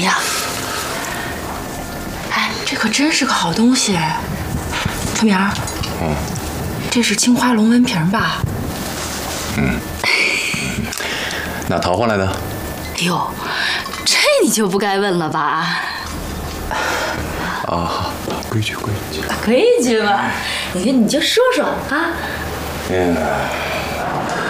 么样？哎，这可真是个好东西。春明，这是青花龙纹瓶吧？ 哪淘回来的？ 哎呦，这你就不该问了吧？ 啊，规矩。 规矩吧，你就说说啊。